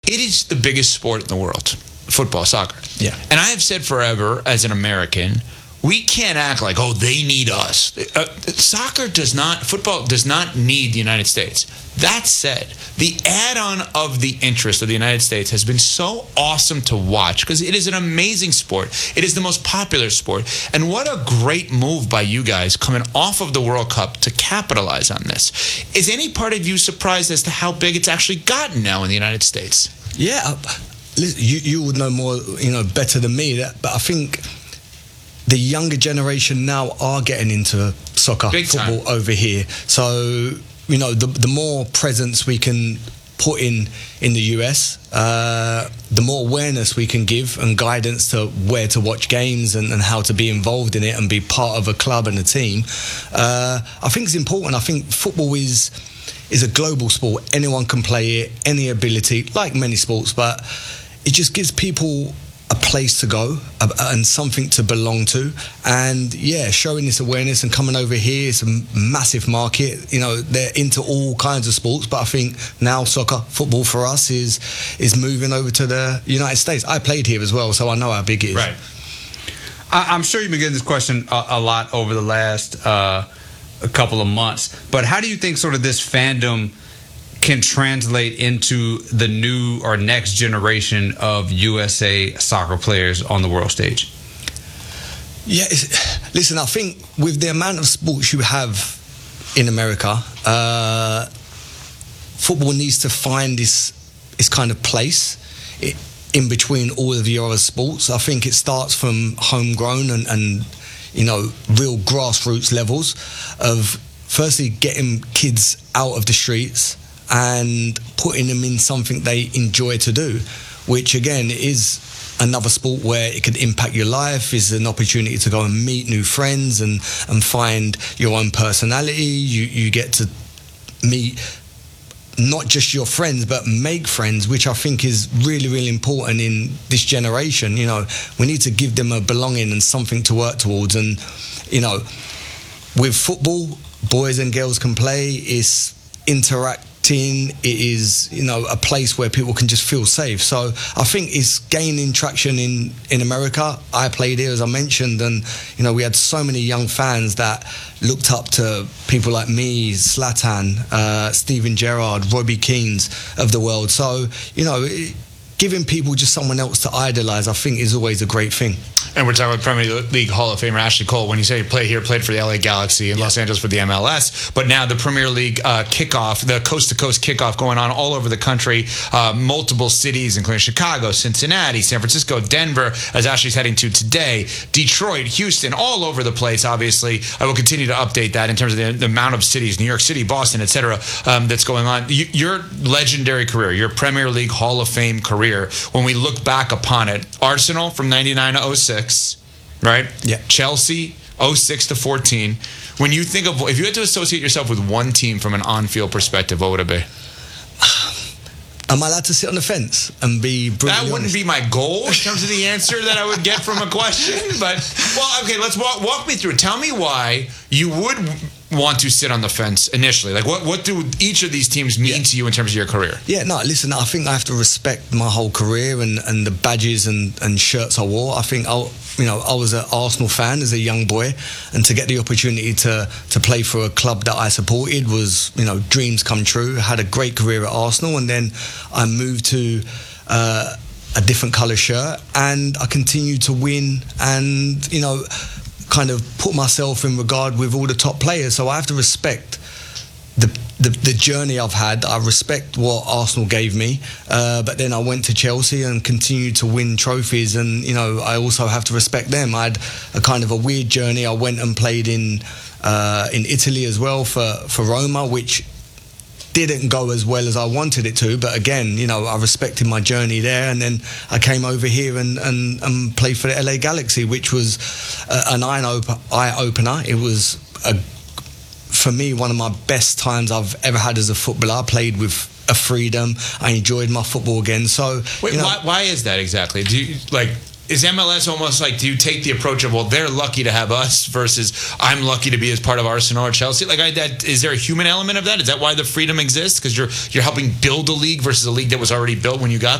it is the biggest sport in the world, football, soccer. Yeah. And I have said forever, as an American, we can't act like, oh, they need us. Football does not need the United States. That said, the add-on of the interest of the United States has been so awesome to watch because it is an amazing sport. It is the most popular sport. And what a great move by you guys coming off of the World Cup to capitalize on this. Is any part of you surprised as to how big it's actually gotten now in the United States? Yeah. You would know more, better than me. But I think the younger generation now are getting into soccer, football over here. So, the more presence we can put in the US, the more awareness we can give and guidance to where to watch games and how to be involved in it and be part of a club and a team. I think it's important. I think football is a global sport. Anyone can play it, any ability, like many sports, but it just gives people a place to go and something to belong to. And showing this awareness and coming over here, it's a massive market. They're into all kinds of sports, but I think now football for us is moving over to the United States. I played here as well, so I know how big it is. Right. I'm sure you've been getting this question a lot over the last a couple of months, but how do you think sort of this fandom can translate into the new or next generation of USA soccer players on the world stage? Yeah, listen, I think with the amount of sports you have in America, football needs to find this kind of place in between all of your other sports. I think it starts from homegrown and real grassroots levels of firstly getting kids out of the streets and putting them in something they enjoy to do, which again is another sport where it could impact your life, is an opportunity to go and meet new friends and find your own personality. You get to meet not just your friends, but make friends, which I think is really, really important in this generation. We need to give them a belonging and something to work towards. And, with football, boys and girls can play. It's interacting. It is, a place where people can just feel safe. So I think it's gaining traction in America. I played here, as I mentioned, and, we had so many young fans that looked up to people like me, Zlatan, Steven Gerrard, Robbie Keane's of the world. So, giving people just someone else to idolise, I think, is always a great thing. And we're talking about Premier League Hall of Famer Ashley Cole. When you say you play here, played for the LA Galaxy in Los Angeles for the MLS, but now the Premier League kickoff, the coast-to-coast kickoff going on all over the country, multiple cities, including Chicago, Cincinnati, San Francisco, Denver, as Ashley's heading to today, Detroit, Houston, all over the place, obviously. I will continue to update that in terms of the amount of cities, New York City, Boston, etc., that's going on. Your legendary career, your Premier League Hall of Fame career, when we look back upon it, Arsenal from 99 to 06, right? Yeah. Chelsea, 06 to 14. When you think of, if you had to associate yourself with one team from an on-field perspective, what would it be? Am I allowed to sit on the fence and be brutally honest? That wouldn't be my goal in terms of the answer that I would get from a question. But, well, okay, let's walk me through it. Tell me why you would want to sit on the fence initially. Like, what do each of these teams mean to you in terms of your career? Yeah, no, listen, I think I have to respect my whole career and the badges and shirts I wore. I think I was an Arsenal fan as a young boy, and to get the opportunity to play for a club that I supported was, dreams come true. I had a great career at Arsenal, and then I moved to a different colour shirt, and I continued to win and, kind of put myself in regard with all the top players. So I have to respect the journey I've had. I respect what Arsenal gave me, but then I went to Chelsea and continued to win trophies, and I also have to respect them. I had a kind of a weird journey. I went and played in Italy as well for Roma, which didn't go as well as I wanted it to, but again, I respected my journey there, and then I came over here and played for the LA Galaxy, which was an eye-opener. It was, for me, one of my best times I've ever had as a footballer. I played with a freedom. I enjoyed my football again. So, wait, why is that exactly? Do you is MLS almost like, do you take the approach of, well, they're lucky to have us versus I'm lucky to be as part of Arsenal or Chelsea? Is there a human element of that? Is that why the freedom exists? Because you're helping build a league versus a league that was already built when you got